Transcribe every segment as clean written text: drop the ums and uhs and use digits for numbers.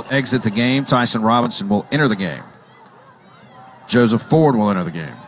exit the game. Tyson Robinson will enter the game. Joseph Ford will enter the game.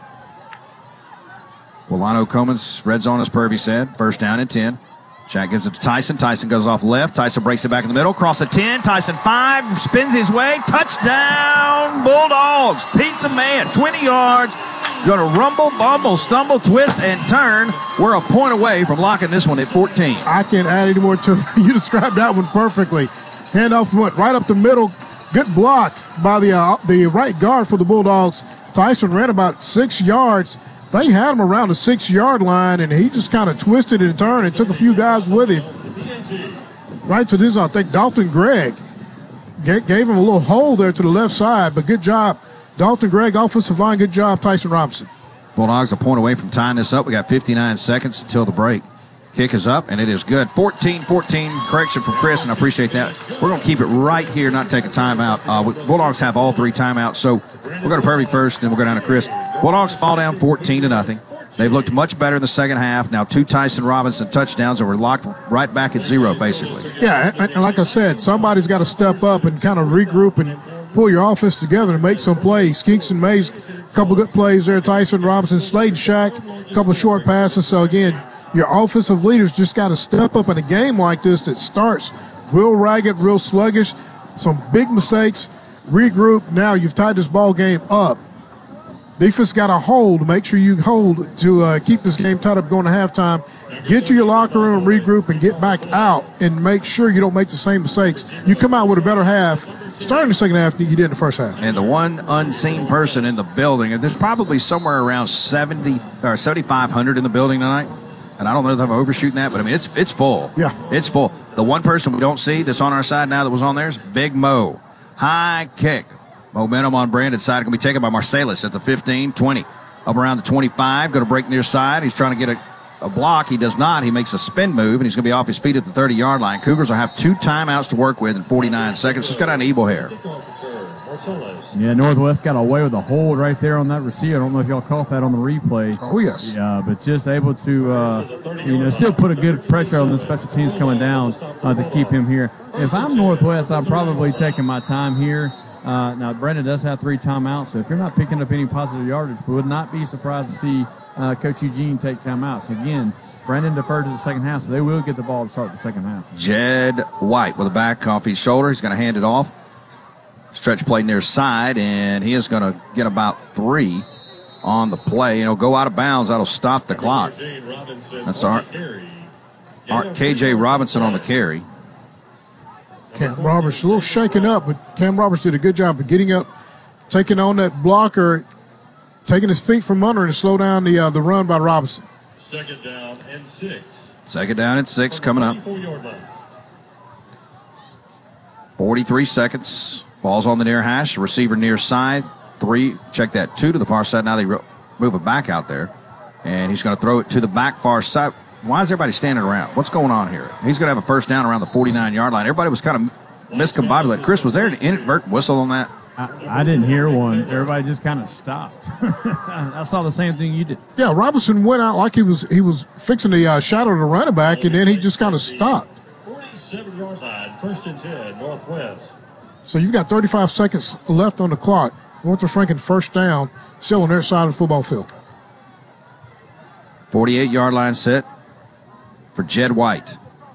Wilano Comans, red zone, as Purvey said. First down and 10. Jack gives it to Tyson. Tyson goes off left. Tyson breaks it back in the middle. Across the 10. Tyson 5. Spins his way. Touchdown, Bulldogs. Pizza Man, 20 yards. Going to rumble, bumble, stumble, twist, and turn. We're a point away from locking this one at 14. I can't add any more to it. You described that one perfectly. Handoff went right up the middle. Good block by the right guard for the Bulldogs. Tyson ran about 6 yards. They had him around the 6-yard line, and he just kind of twisted and turned and took a few guys with him. Right to this, I think Dalton Gregg gave him a little hole there to the left side, but good job. Dalton Gregg, offensive line, good job, Tyson Robinson. Bulldogs a point away from tying this up. We got 59 seconds until the break. Kick is up, and it is good. 14-14, correction from Chris, and I appreciate that. We're going to keep it right here, not take a timeout. Bulldogs have all 3 timeouts, so we'll go to Purvey first, then we'll go down to Chris. Bulldogs fall down 14-0. They've looked much better in the second half. Now 2 Tyson Robinson touchdowns, and we're locked right back at 0, basically. Yeah, and like I said, somebody's got to step up and kind of regroup and pull your offense together and make some plays. Kingston Mays, a couple good plays there. Tyson Robinson, Slade Shack, a couple short passes. So, again, your offensive leaders just got to step up in a game like this that starts real ragged, real sluggish, some big mistakes, regroup. Now you've tied this ball game up. Defense got to hold. Make sure you hold to keep this game tied up going to halftime. Get to your locker room, regroup, and get back out and make sure you don't make the same mistakes. You come out with a better half starting the second half than you did in the first half. And the one unseen person in the building, and there's probably somewhere around 7,500 in the building tonight. And I don't know if I'm overshooting that, but I mean, it's full. Yeah. It's full. The one person we don't see that's on our side now that was on there is Big Mo. High kick. Momentum on Brandon's side going to be taken by Marsalis at the 15, 20. Up around the 25, going to break near side. He's trying to get a block. He does not. He makes a spin move, and he's going to be off his feet at the 30-yard line. Cougars will have 2 timeouts to work with in 49 seconds. Just got down to Evil Hair. Yeah, Northwest got away with a hold right there on that receiver. I don't know if y'all caught that on the replay. Oh, yes. Yeah, but just able to, still put a good pressure on the special teams coming down to keep him here. If I'm Northwest, I'm probably taking my time here. Now, Brandon does have 3 timeouts, so if you're not picking up any positive yardage, we would not be surprised to see Coach Eugene take timeouts. Again, Brandon deferred to the second half, so they will get the ball to start the second half. Jed White with a back off his shoulder. He's going to hand it off. Stretch play near side, and he is going to get about 3 on the play. He'll go out of bounds. That'll stop the clock. That's our K.J. Robinson on the carry. Cam Roberts a little shaken up, but Cam Roberts did a good job of getting up, taking on that blocker, taking his feet from under and slow down the run by Robinson. Second down and 6. Second down and 6 coming up. 43 seconds. Ball's on the near hash. Receiver near side. 3. Check that. 2 to the far side. Now they move it back out there. And he's going to throw it to the back far side. Why is everybody standing around? What's going on here? He's going to have a first down around the 49-yard line. Everybody was kind of miscombobulated. Chris, was there an inadvertent whistle on that? I didn't hear one. Everybody just kind of stopped. I saw the same thing you did. Yeah, Robinson went out like he was fixing the shadow of the running back, and then he just kind of stopped. 47-yard line, first and 10, Northwest. So you've got 35 seconds left on the clock. Northwest Rankin first down, still on their side of the football field. 48-yard line set for Jed White.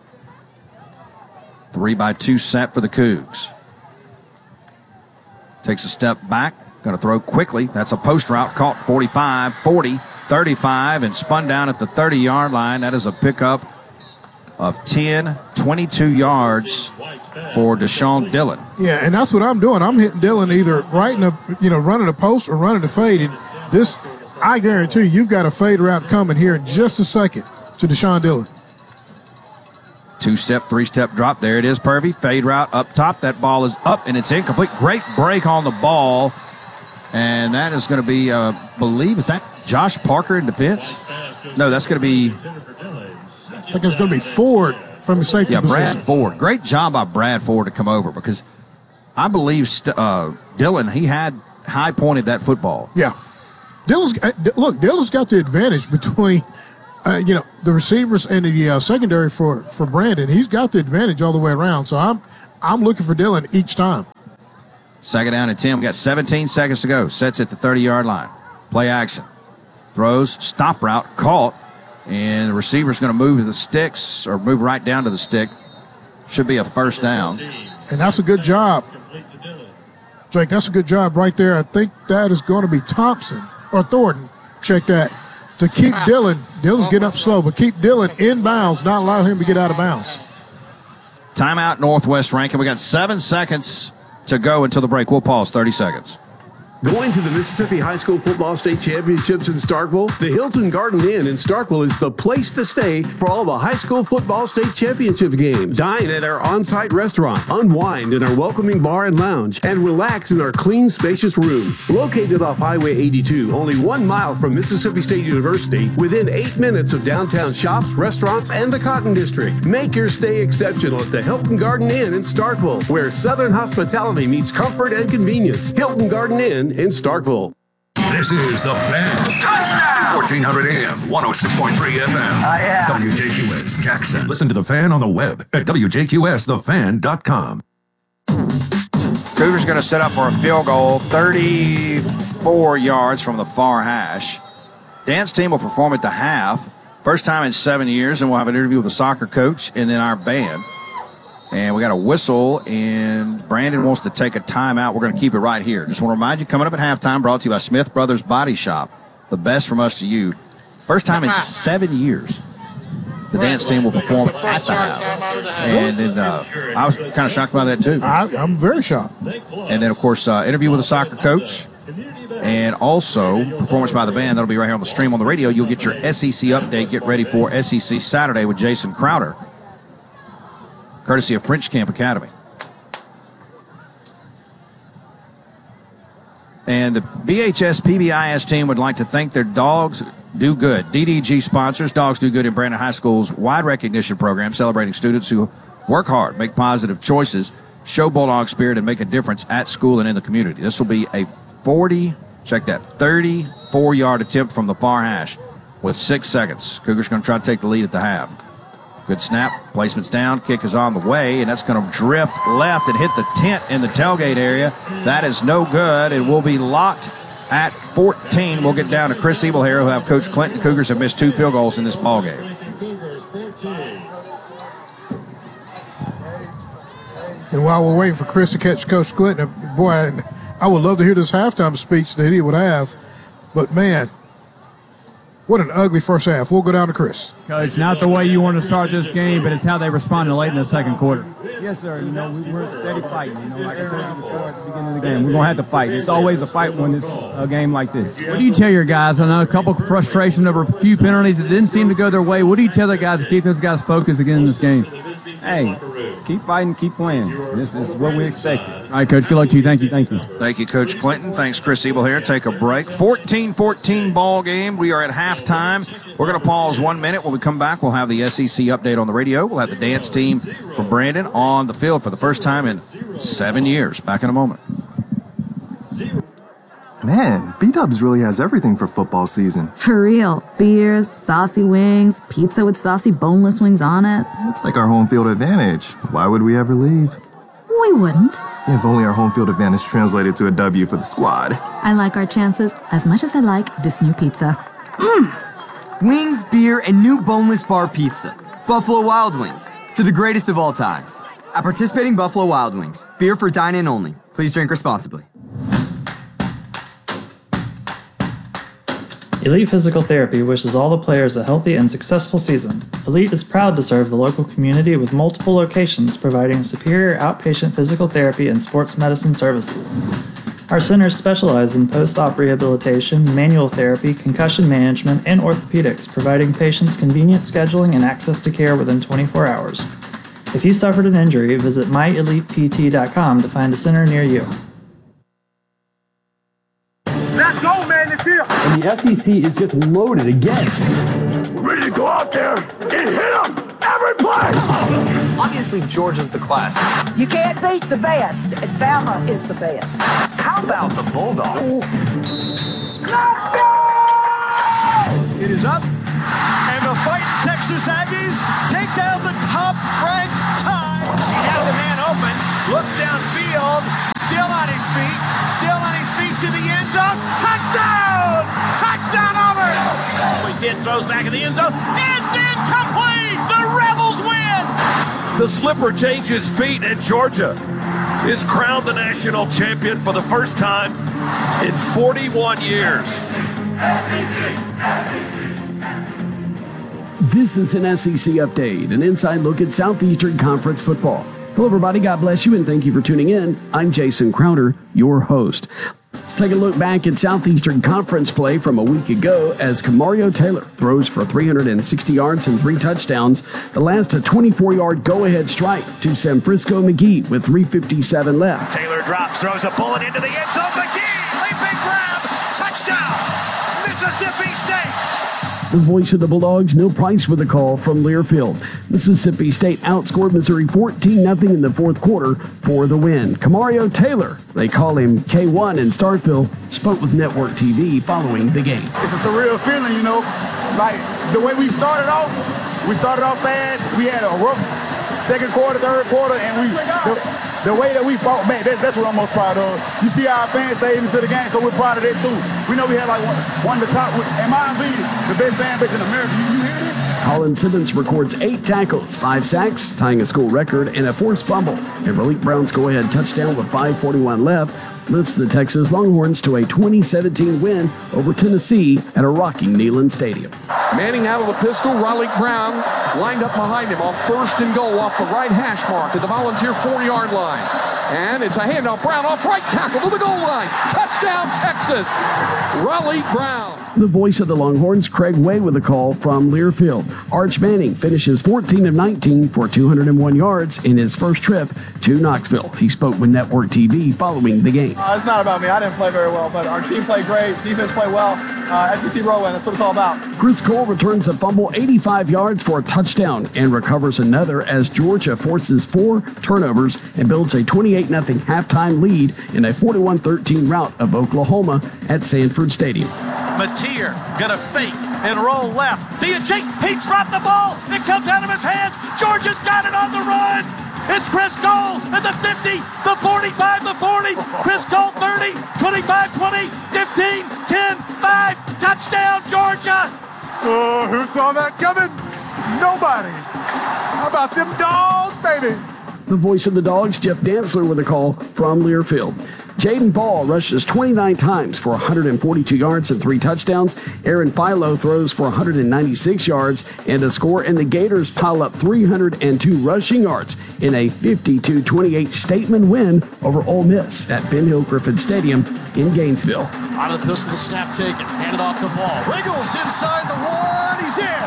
3-by-2 set for the Cougs. Takes a step back. Going to throw quickly. That's a post route. Caught 45, 40, 35, and spun down at the 30-yard line. That is a pickup of 10, 22 yards for Deshaun Dillon. Yeah, and that's what I'm doing. I'm hitting Dillon either right in the, running a post or running a fade. And this, I guarantee you've got a fade route coming here in just a second to Deshaun Dillon. 2-step, 3-step drop. There it is, Purvey. Fade route up top. That ball is up, and it's incomplete. Great break on the ball. And that is going to be, believe, is that Josh Parker in defense? No, that's going to be. I think it's going to be Ford from the safety position. Brad Ford. Great job by Brad Ford to come over because I believe Dillon, he had high-pointed that football. Yeah. Dillon's got the advantage between, the receivers and the secondary for Brandon. He's got the advantage all the way around. So I'm looking for Dillon each time. Second down and 10. We got 17 seconds to go. Sets at the 30-yard line. Play action. Throws, stop route, caught, and the receiver's going to move to the sticks or move right down to the stick. Should be a first down. And that's a good job. Jake, that's a good job right there. I think that is going to be Thompson or Thornton. Check that. To keep Dillon. Dillon's getting up slow, but keep Dillon in bounds, not allow him to get out of bounds. Timeout, Northwest Rankin. We got 7 seconds to go until the break. We'll pause 30 seconds. Going to the Mississippi High School Football State Championships in Starkville, the Hilton Garden Inn in Starkville is the place to stay for all the high school football state championship games. Dine at our on-site restaurant, unwind in our welcoming bar and lounge, and relax in our clean, spacious rooms. Located off Highway 82, only 1 mile from Mississippi State University, within 8 minutes of downtown shops, restaurants, and the Cotton District. Make your stay exceptional at the Hilton Garden Inn in Starkville, where Southern hospitality meets comfort and convenience. Hilton Garden Inn in Starkville. This is The Fan. 1400 AM, 106.3 FM. WJQS Jackson. Listen to The Fan on the web at WJQSTheFan.com. Cougars going to set up for a field goal, 34 yards from the far hash. Dan's team will perform at the half. First time in 7 years, and we'll have an interview with the soccer coach and then our band. And we got a whistle, and Brandon wants to take a timeout. We're going to keep it right here. Just want to remind you, coming up at halftime, brought to you by Smith Brothers Body Shop. The best from us to you. First time in 7 years, the dance team will perform at the half. And then I was kind of shocked by that, too. I'm very shocked. And then, of course, interview with the soccer coach. And also, performance by the band. That'll be right here on the stream on the radio. You'll get your SEC update. Get ready for SEC Saturday with Jason Crowder, courtesy of French Camp Academy. And the BHS PBIS team would like to thank their Dogs Do Good, DDG sponsors. Dogs Do Good in Brandon High School's wide recognition program, celebrating students who work hard, make positive choices, show Bulldog spirit, and make a difference at school and in the community. This will be a 34-yard attempt from the far hash with 6 seconds. Cougars going to try to take the lead at the half. Good snap, placement's down, kick is on the way, and that's going to drift left and hit the tent in the tailgate area. That is no good. It will be locked at 14. We'll get down to Chris Ebel here, who have Coach Clinton. Cougars have missed 2 field goals in this ballgame. And while we're waiting for Chris to catch Coach Clinton, boy, I would love to hear this halftime speech that he would have. But, man, what an ugly first half. We'll go down to Chris. Coach, not the way you want to start this game, but it's how they responded late in the second quarter. Yes, sir. We're steady fighting. Like I told you before at the beginning of the game, we're going to have to fight. It's always a fight when it's a game like this. What do you tell your guys? I know a couple of frustration over a few penalties that didn't seem to go their way. What do you tell the guys to keep those guys focused again in this game? Hey, keep fighting, keep playing. This is what we expected. All right, Coach. Good luck to you. Thank you. Thank you. Thank you, Coach Clinton. Thanks, Chris Ebel here. Take a break. 14-14 ball game. We are at halftime. We're going to pause 1 minute. When we come back, we'll have the SEC update on the radio. We'll have the dance team from Brandon on the field for the first time in 7 years. Back in a moment. Man, B-Dubs really has everything for football season. For real. Beers, saucy wings, pizza with saucy boneless wings on it. It's like our home field advantage. Why would we ever leave? We wouldn't. If only our home field advantage translated to a W for the squad. I like our chances as much as I like this new pizza. Wings, beer, and new boneless bar pizza. Buffalo Wild Wings. To the greatest of all times. At participating Buffalo Wild Wings. Beer for dine-in only. Please drink responsibly. Elite Physical Therapy wishes all the players a healthy and successful season. Elite is proud to serve the local community with multiple locations providing superior outpatient physical therapy and sports medicine services. Our centers specialize in post-op rehabilitation, manual therapy, concussion management, and orthopedics, providing patients convenient scheduling and access to care within 24 hours. If you suffered an injury, visit myelitept.com to find a center near you. Let's go, man, this here. And the SEC is just loaded again. We're ready to go out there and hit them every play. Obviously, Georgia's the class. You can't beat the best, and Bama is the best. How about the Bulldogs? Let's go! It is up, and the fighting Texas Aggies take down the top-ranked Tide. He has a man open, looks downfield, still on his feet. it, throws back in the end zone. It's incomplete! The Rebels win! The slipper changes feet, and Georgia is crowned the national champion for the first time in 41 years. This is an SEC update, an inside look at Southeastern Conference football. Hello, everybody. God bless you, and thank you for tuning in. I'm Jason Crowder, your host. Let's take a look back at Southeastern Conference play from a week ago as Camario Taylor throws for 360 yards and 3 touchdowns. The last a 24-yard go-ahead strike to San Francisco McGee with 3:57 left. Taylor drops, throws a bullet into the end zone. McGee, leaping grab, touchdown, Mississippi State. The voice of the Bulldogs, Neil Price with a call from Learfield. Mississippi State outscored Missouri 14-0 in the fourth quarter for the win. Camario Taylor, they call him K1 in Starkville, spoke with Network TV following the game. It's a surreal feeling, you know. Like the way we started off fast. We had a rough second quarter, third quarter, and the way that we fought back, that's what I'm most proud of. You see our fans stayed into the game, so we're proud of that too. We know we had like one of the top, in my opinion, the best fan base in America. You hear this? Colin Simmons records 8 tackles, 5 sacks, tying a school record, and a forced fumble. And Malik Brown's go-ahead touchdown with 5:41 left lifts the Texas Longhorns to a 2017 win over Tennessee at a rocking Neyland Stadium. Manning out of the pistol, Raleigh Brown lined up behind him on 1st and goal off the right hash mark at the Volunteer 4-yard line. And it's a handoff. Brown off right tackle to the goal line. Touchdown, Texas. Raleigh Brown. The voice of the Longhorns, Craig Way, with a call from Learfield. Arch Manning finishes 14 of 19 for 201 yards in his first trip to Knoxville. He spoke with Network TV following the game. It's not about me. I didn't play very well, but our team played great. Defense played well. SEC road win. That's what it's all about. Chris Cole returns a fumble 85 yards for a touchdown and recovers another as Georgia forces 4 turnovers and builds a 28-0 halftime lead in a 41-13 rout of Oklahoma at Sanford Stadium. Mateer gonna fake and roll left. Diachik, he dropped the ball. It comes out of his hands. Georgia's got it on the run. It's Chris Cole at the 50, the 45, the 40. Chris Cole 30, 25, 20, 15, 10, 5. Touchdown, Georgia. Who saw that coming? Nobody. How about them dogs, baby? The voice of the Dogs, Jeff Dantzler, with a call from Learfield. Jaden Ball rushes 29 times for 142 yards and 3 touchdowns. Aaron Philo throws for 196 yards and a score, and the Gators pile up 302 rushing yards in a 52-28 statement win over Ole Miss at Ben Hill Griffin Stadium in Gainesville. Out of the pistol, the snap taken, handed off the ball. Wiggles inside the 1, he's in.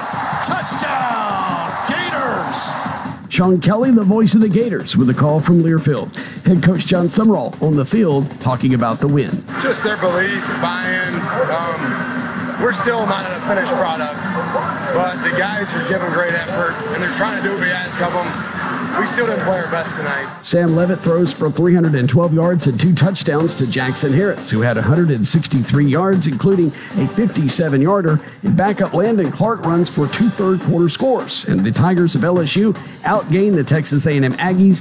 Touchdown, Gators. Sean Kelly, the voice of the Gators, with a call from Learfield. Head coach John Summerall on the field talking about the win. Just their belief, buy-in. We're still not a finished product, but the guys are giving great effort, and they're trying to do what we ask of them. We still didn't play our best tonight. Sam Levitt throws for 312 yards and 2 touchdowns to Jackson Harris, who had 163 yards, including a 57-yarder. And backup Landon Clark runs for 2 third-quarter scores. And the Tigers of LSU outgained the Texas A&M Aggies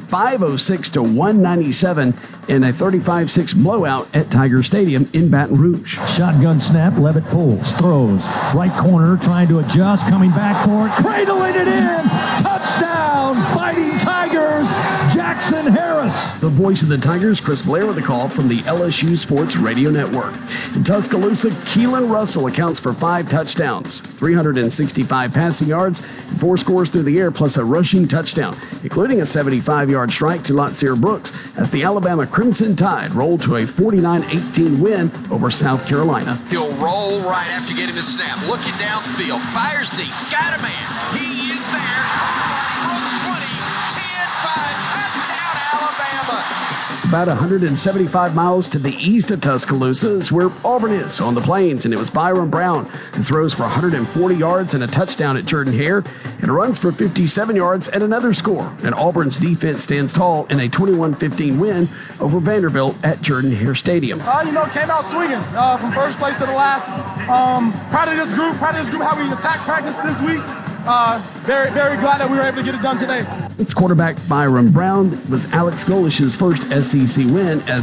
506-197 in a 35-6 blowout at Tiger Stadium in Baton Rouge. Shotgun snap, Levitt pulls, throws, right corner, trying to adjust, coming back for it, cradling it in, touchdown, Fighting Tigers, Jackson Harris. The voice of the Tigers, Chris Blair, with a call from the LSU Sports Radio Network. In Tuscaloosa, Keelan Russell accounts for 5 touchdowns, 365 passing yards, and 4 scores through the air, plus a rushing touchdown, including a 75-yard strike to Lotzier Brooks as the Alabama Crimson Tide rolled to a 49-18 win over South Carolina. He'll roll right after getting the snap, looking downfield, fires deep, got a man. He is there. Brooks 20, 10-5, touchdown, Alabama. About 175 miles to the east of Tuscaloosa is where Auburn is, on the plains, and it was Byron Brown who throws for 140 yards and a touchdown at Jordan-Hare and runs for 57 yards and another score. And Auburn's defense stands tall in a 21-15 win over Vanderbilt at Jordan-Hare Stadium. Came out swinging from first play to the last. Proud of this group, how we attacked practice this week. Very, very glad that we were able to get it done today. Its quarterback Byron Brown was Alex Golish's first SEC win as